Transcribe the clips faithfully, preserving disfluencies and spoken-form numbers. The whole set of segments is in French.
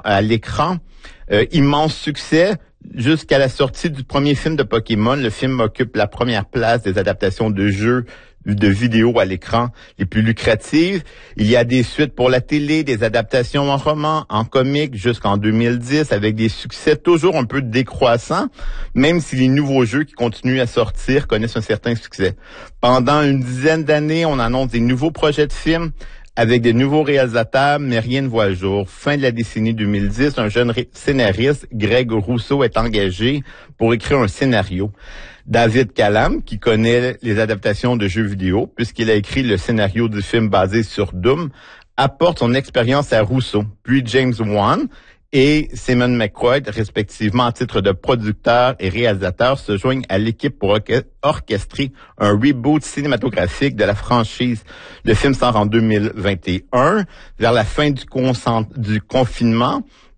à l'écran. Euh, immense succès. Jusqu'à la sortie du premier film de Pokémon, le film occupe la première place des adaptations de jeux de vidéos à l'écran les plus lucratives. Il y a des suites pour la télé, des adaptations en roman, en comics jusqu'en deux mille dix avec des succès toujours un peu décroissants, même si les nouveaux jeux qui continuent à sortir connaissent un certain succès. Pendant une dizaine d'années, on annonce des nouveaux projets de films avec des nouveaux réalisateurs, mais rien ne voit le jour. Fin de la décennie deux mille dix, un jeune ré- scénariste, Greg Rousseau, est engagé pour écrire un scénario. David Callam, qui connaît les adaptations de jeux vidéo, puisqu'il a écrit le scénario du film basé sur Doom, apporte son expérience à Rousseau. Puis James Wan et Simon McQuoid, respectivement à titre de producteur et réalisateur, se joignent à l'équipe pour orche- orchestrer un reboot cinématographique de la franchise. Le film sort en deux mille vingt et un, vers la fin du, consent- du confinement,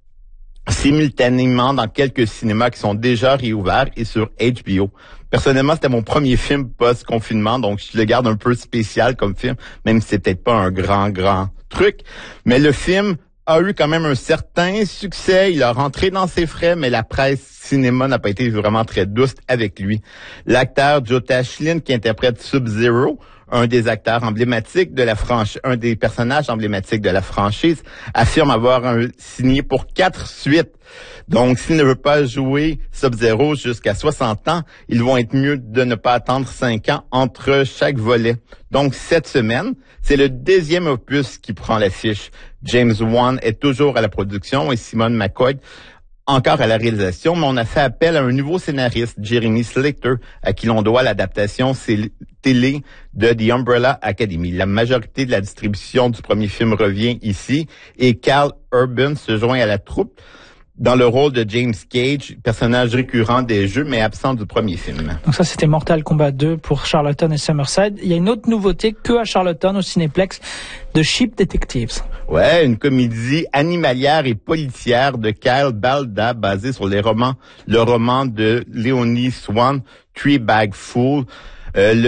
simultanément dans quelques cinémas qui sont déjà réouverts et sur H B O. Personnellement, c'était mon premier film post-confinement, donc je le garde un peu spécial comme film, même si c'est peut-être pas un grand, grand truc. Mais le film a eu quand même un certain succès. Il a rentré dans ses frais, mais la presse cinéma n'a pas été vraiment très douce avec lui. L'acteur Joe Tashlin, qui interprète Sub-Zero, un des acteurs emblématiques de la franchise, un des personnages emblématiques de la franchise, affirme avoir un, signé pour quatre suites. Donc, s'il ne veut pas jouer Sub-Zero jusqu'à soixante ans, ils vont être mieux de ne pas attendre cinq ans entre chaque volet. Donc, cette semaine, c'est le deuxième opus qui prend l'affiche. James Wan est toujours à la production et Simon McQuoid encore à la réalisation, mais on a fait appel à un nouveau scénariste, Jeremy Slater, à qui l'on doit l'adaptation télé de The Umbrella Academy. La majorité de la distribution du premier film revient ici et Carl Urban se joint à la troupe dans le rôle de James Cage, personnage récurrent des jeux, mais absent du premier film. Donc ça, c'était Mortal Kombat deux pour Charlottetown et Summerside. Il y a une autre nouveauté que à Charlottetown, au Cinéplex, The Sheep Detectives. Ouais, une comédie animalière et policière de Kyle Balda, basée sur les romans, le roman de Leonie Swan, Three Bag Fool. Euh, le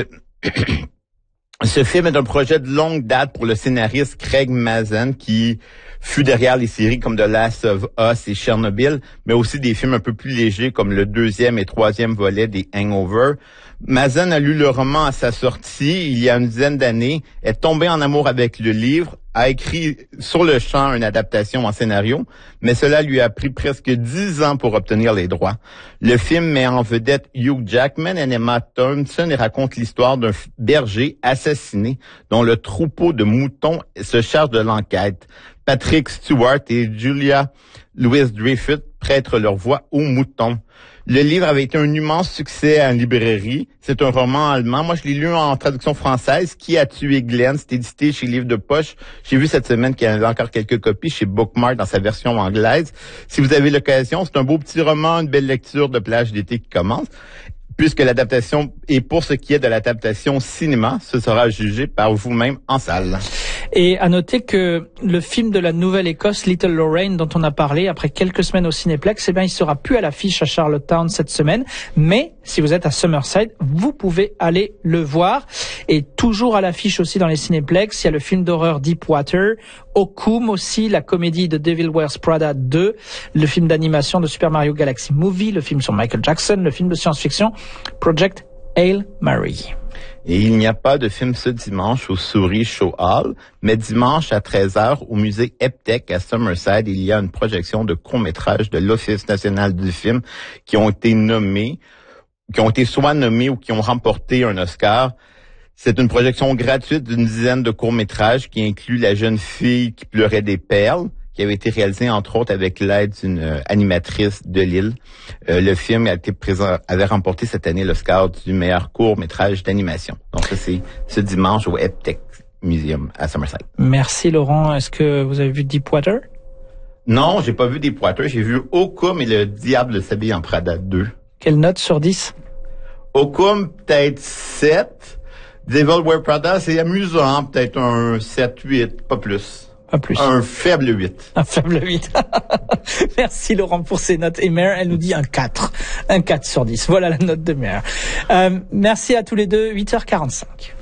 Ce film est un projet de longue date pour le scénariste Craig Mazin, qui fut derrière les séries comme The Last of Us et Chernobyl, mais aussi des films un peu plus légers comme le deuxième et troisième volet des Hangover. Mazin a lu le roman à sa sortie il y a une dizaine d'années, est tombé en amour avec le livre, a écrit sur le champ une adaptation en scénario, mais cela lui a pris presque dix ans pour obtenir les droits. Le film met en vedette Hugh Jackman et Emma Thompson et raconte l'histoire d'un berger assassiné dont le troupeau de moutons se charge de l'enquête. Patrick Stewart et Julia Louis-Dreyfus prêtent leur voix aux moutons. Le livre avait été un immense succès en librairie. C'est un roman allemand. Moi, je l'ai lu en traduction française. Qui a tué Glenn? C'est édité chez Livre de Poche. J'ai vu cette semaine qu'il y avait encore quelques copies chez Bookmark dans sa version anglaise. Si vous avez l'occasion, c'est un beau petit roman, une belle lecture de plage d'été qui commence. Puisque l'adaptation, et pour ce qui est de l'adaptation cinéma, ce sera jugé par vous-même en salle. Et à noter que le film de la Nouvelle-Écosse, Little Lorraine, dont on a parlé après quelques semaines au Cinéplex, eh bien, il sera plus à l'affiche à Charlottetown cette semaine. Mais si vous êtes à Summerside, vous pouvez aller le voir. Et toujours à l'affiche aussi dans les Cinéplex, il y a le film d'horreur Deepwater, Okum aussi, la comédie de Devil Wears Prada deux, le film d'animation de Super Mario Galaxy Movie, le film sur Michael Jackson, le film de science-fiction Project Hail Mary. Et il n'y a pas de film ce dimanche au Souris Show Hall, mais dimanche à treize heures au musée Eptech à Summerside, il y a une projection de courts-métrages de l'Office national du film qui ont été nommés, qui ont été soit nommés ou qui ont remporté un Oscar. C'est une projection gratuite d'une dizaine de courts-métrages qui inclut La jeune fille qui pleurait des perles, qui avait été réalisé entre autres avec l'aide d'une euh, animatrice de Lille. Euh, le film a été présent, avait remporté cette année l'Oscar du meilleur court-métrage d'animation. Donc ça, c'est ce dimanche au Eptech Museum à Summerside. Merci Laurent. Est-ce que vous avez vu Deepwater? Non, j'ai pas vu Deepwater. J'ai vu Okum et le diable s'habille en Prada deux. Quelle note sur dix? Okum, peut-être sept. Devil Wears Prada, c'est amusant. Peut-être un sept huit, pas plus. Pas plus. Un faible huit. Un faible huit. Merci Laurent pour ces notes. Et Mère, elle nous dit un quatre. Un quatre sur dix. Voilà la note de Mère. Euh, merci à tous les deux. huit heures quarante-cinq.